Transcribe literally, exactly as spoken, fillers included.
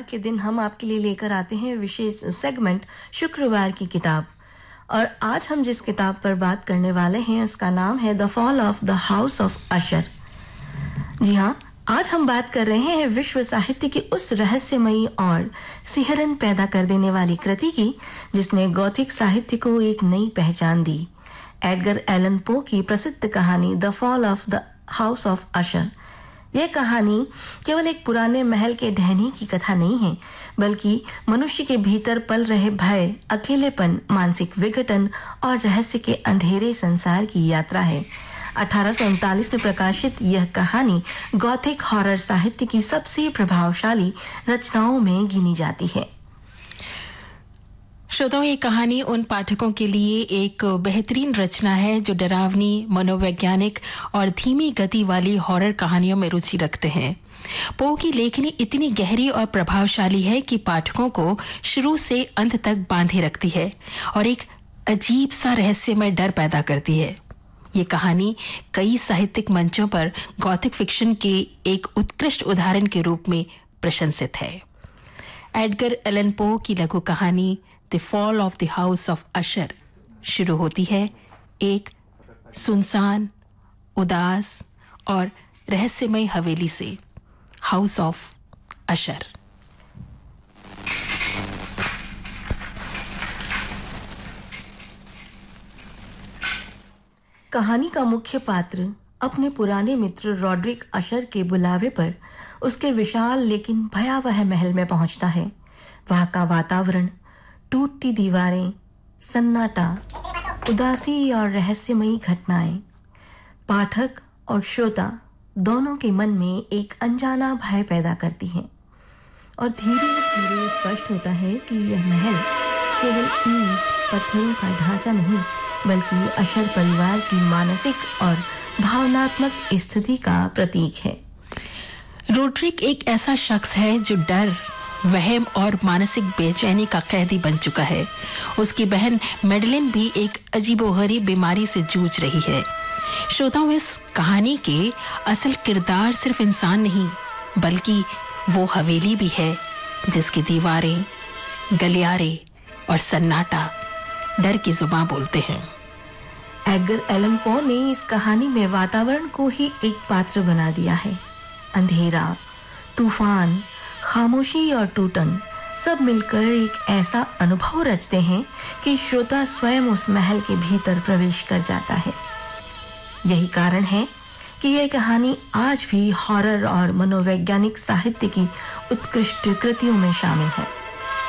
के दिन हम आपके लिए लेकर आते हैं विशेष सेगमेंट शुक्रवार की किताब। और आज हम जिस किताब पर बात करने वाले हैं उसका नाम है the fall of the house of अशर। जी हाँ, आज हम बात कर रहे हैं विश्व साहित्य की उस रहस्यमयी और सिहरन पैदा कर देने वाली कृति की जिसने गॉथिक साहित्य को एक नई पहचान दी। एडगर एलन पो की प्रसिद्ध कहानी the fall of the house of अशर। यह कहानी केवल एक पुराने महल के ढहने की कथा नहीं है, बल्कि मनुष्य के भीतर पल रहे भय, अकेलेपन, मानसिक विघटन और रहस्य के अंधेरे संसार की यात्रा है। अठारह सौ उनतालीस में प्रकाशित यह कहानी गॉथिक हॉरर साहित्य की सबसे प्रभावशाली रचनाओं में गिनी जाती है। श्रोताओं, ये कहानी उन पाठकों के लिए एक बेहतरीन रचना है जो डरावनी, मनोवैज्ञानिक और धीमी गति वाली हॉरर कहानियों में रुचि रखते हैं। पो की लेखनी इतनी गहरी और प्रभावशाली है कि पाठकों को शुरू से अंत तक बांधे रखती है और एक अजीब सा रहस्यमय डर पैदा करती है। ये कहानी कई साहित्यिक मंचों पर गॉथिक फिक्शन के एक उत्कृष्ट उदाहरण के रूप में प्रशंसित है। एडगर एलन पो की लघु कहानी the fall of the house of अशर शुरू होती है एक सुनसान, उदास और रहस्यमय हवेली से, हाउस ऑफ अशर। कहानी का मुख्य पात्र अपने पुराने मित्र रॉड्रिक अशर के बुलावे पर उसके विशाल लेकिन भयावह महल में पहुंचता है। वहां का वातावरण, टूटती दीवारें, सन्नाटा, उदासी और रहस्यमयी घटनाएं पाठक और श्रोता दोनों के मन में एक अनजाना भय पैदा करती हैं। और धीरे धीरे स्पष्ट होता है कि यह महल केवल ईंट पत्थरों का ढांचा नहीं, बल्कि अशर परिवार की मानसिक और भावनात्मक स्थिति का प्रतीक है। रोड्रिक एक ऐसा शख्स है जो डर, वहम और मानसिक बेचैनी का कैदी बन चुका है। उसकी बहन मेडलिन भी एक अजीबोगरीब बीमारी से जूझ रही है। श्रोताओं, इस कहानी के असल किरदार सिर्फ इंसान नहीं, बल्कि वो हवेली भी है जिसकी दीवारें, गलियारे और सन्नाटा डर की जुबान बोलते हैं। एडगर एलन पो ने इस कहानी में वातावरण को ही एक पात्र बना दिया है। अंधेरा, तूफान, खामोशी और टूटन सब मिलकर एक ऐसा अनुभव रचते हैं कि श्रोता स्वयं उस महल के भीतर प्रवेश कर जाता है। यही कारण है कि यह कहानी आज भी हॉरर और मनोवैज्ञानिक साहित्य की उत्कृष्ट कृतियों में शामिल है।